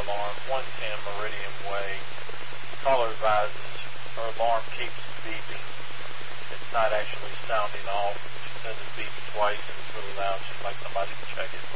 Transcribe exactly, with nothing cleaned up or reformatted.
alarm, one ten Meridian Way. Caller advises her alarm keeps beeping. It's not actually sounding off. She says it beeps twice and it's really loud. She'd like somebody to check it.